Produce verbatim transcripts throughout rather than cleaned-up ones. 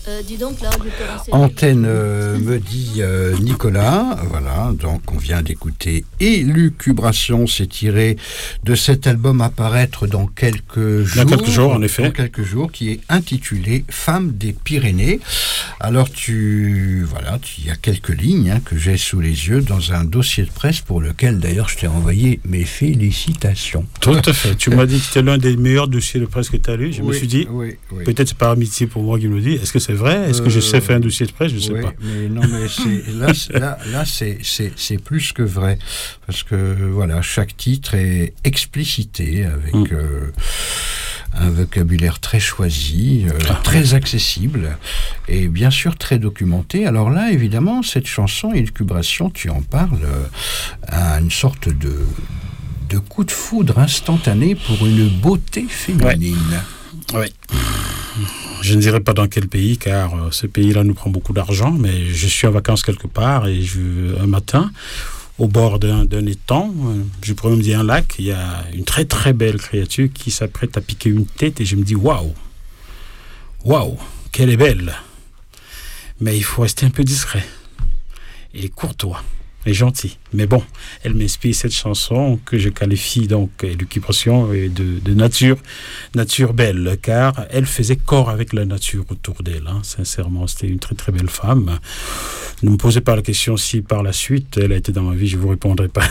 Euh, dis donc, là, je vais te renseigner. Antenne, euh, me dit euh, Nicolas. Voilà, donc on vient d'écouter Élucubration. C'est tiré de cet album à paraître dans quelques jours. Dans quelques jours, en effet. Dans quelques jours, qui est intitulé Femme des Pyrénées. Alors, tu. Voilà, il y a quelques lignes hein, que j'ai sous les yeux dans un dossier de presse pour lequel, d'ailleurs, je t'ai envoyé mes félicitations. Tout à fait. Tu m'as dit que c'était l'un des meilleurs dossiers de presse que tu as lu. Je oui, me suis dit, oui, oui. peut-être c'est par amitié pour moi qui me le dit. Est-ce que c'est vrai? Est-ce que je sais faire un dossier de presse? Je ne sais oui, pas. Mais non, mais c'est, là, là, là c'est, c'est, c'est plus que vrai. Parce que, voilà, chaque titre est explicité avec mm. euh, un vocabulaire très choisi, euh, ah. très accessible et bien sûr très documenté. Alors là, évidemment, cette chanson, Élucubration, tu en parles, euh, à une sorte de, de coup de foudre instantané pour une beauté féminine. Oui. Ouais. Je ne dirai pas dans quel pays, car euh, ce pays-là nous prend beaucoup d'argent, mais je suis en vacances quelque part et je, un matin, au bord d'un, d'un étang, euh, je pourrais me dire un lac, il y a une très très belle créature qui s'apprête à piquer une tête et je me dis waouh, waouh, qu'elle est belle. Mais il faut rester un peu discret et courtois et gentil. Mais bon, elle m'inspire cette chanson que je qualifie donc Élucubration de, de nature, nature belle, car elle faisait corps avec la nature autour d'elle. Hein. Sincèrement, c'était une très très belle femme. Ne me posez pas la question si par la suite elle a été dans ma vie, je ne vous répondrai pas.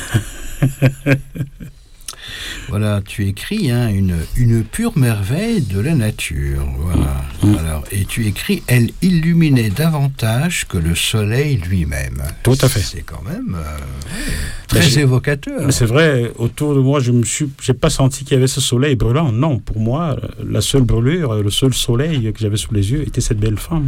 Voilà, tu écris hein, une, une pure merveille de la nature. Voilà. Mmh. Alors, et tu écris, elle illuminait davantage que le soleil lui-même. Tout à fait. C'est quand même euh, ouais, très mais évocateur. Mais c'est vrai, autour de moi, je me suis, j'ai pas senti qu'il y avait ce soleil brûlant. Non, pour moi, la seule brûlure, le seul soleil que j'avais sous les yeux était cette belle femme.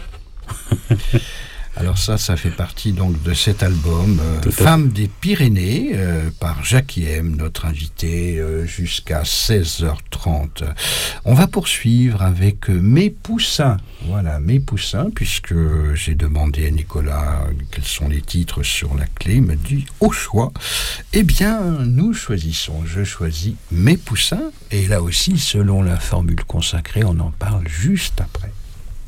Alors ça, ça fait partie donc de cet album euh, Femme des Pyrénées euh, par Jackie M, notre invité euh, jusqu'à seize heures trente. On va poursuivre avec euh, Mes Poussins. Voilà, Mes Poussins, puisque j'ai demandé à Nicolas quels sont les titres sur la clé, il m'a dit au choix. Eh bien, nous choisissons. Je choisis Mes Poussins et là aussi, selon la formule consacrée, on en parle juste après.